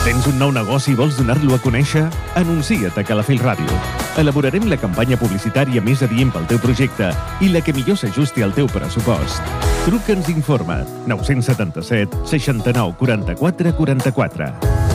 Tens un nou negoci i vols donar-lo a conèixer? Anuncia't a Calafell Ràdio. Elaborarem la campanya publicitària més adient pel teu projecte i la que millor s'ajusti al teu pressupost. Truca'ns i informa't. 977 69 44 44.